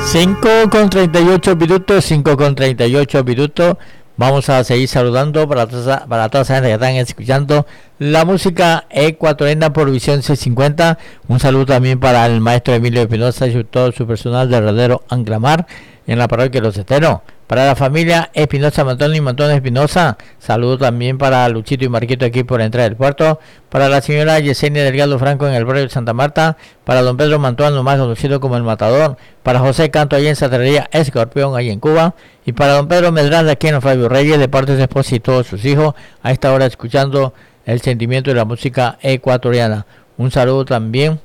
5:38 minutos, 5:38 minutos. Vamos a seguir saludando para toda esa gente que están escuchando la música ecuatoriana por Visión C50. Un saludo también para el maestro Emilio Espinosa y todo su personal de Rodero Anclamar en la parroquia de Los Esteros. Para la familia Espinosa Mantón y Mantón Espinosa, saludo también para Luchito y Marquito aquí por la entrada del puerto. Para la señora Yesenia Delgado Franco en el barrio de Santa Marta. Para don Pedro Mantuano, más conocido como El Matador. Para José Canto allí en Santería Escorpión, allí en Cuba. Y para don Pedro Medrano aquí en Fabio Reyes, de parte de su esposa y todos sus hijos, a esta hora escuchando el sentimiento de la música ecuatoriana. Un saludo también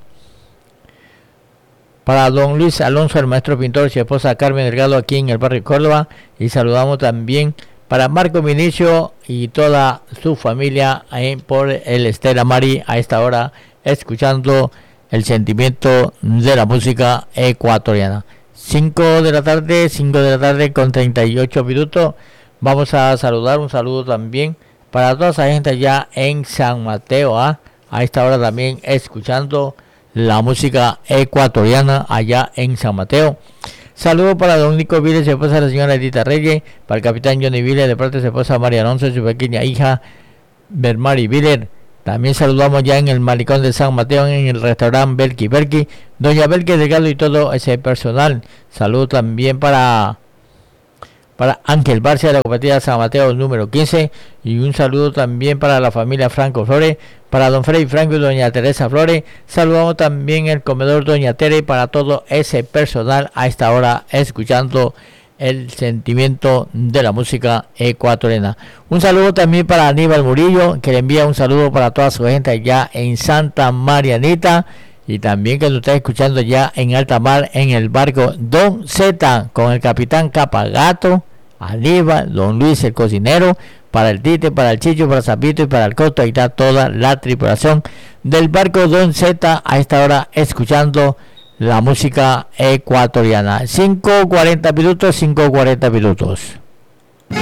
para don Luis Alonso, el maestro pintor, y su esposa Carmen Delgado aquí en el barrio Córdoba. Y saludamos también para Marco Vinicio y toda su familia por el Estela Mari a esta hora escuchando el sentimiento de la música ecuatoriana. 5 de la tarde con 38 minutos. Vamos a saludar, un saludo también para toda esa gente allá en San Mateo, a esta hora también escuchando la música ecuatoriana allá en San Mateo. Saludos para don Nico Viles, su esposa la señora Edita Reyes, para el capitán Johnny Viles, de parte de su esposa María Alonso, su pequeña hija Bermari Viles. También saludamos ya en el malecón de San Mateo, en el restaurante Belki, doña Belki Delgado y todo ese personal. Saludos también para Ángel Barcia de la cooperativa San Mateo número 15, y un saludo también para la familia Franco Flores, para don Freddy Franco y doña Teresa Flores. Saludamos también el comedor doña Tere, para todo ese personal a esta hora escuchando el sentimiento de la música ecuatoriana. Un saludo también para Aníbal Murillo, que le envía un saludo para toda su gente allá en Santa Marianita, y también que nos está escuchando ya en alta mar en el barco Don Z con el capitán Capagato, Aníbal, don Luis el cocinero, para el Tite, para el Chicho, para el Zapito y para el Coto. Ahí está toda la tripulación del barco Don Z a esta hora escuchando la música ecuatoriana. 5:40 minutos.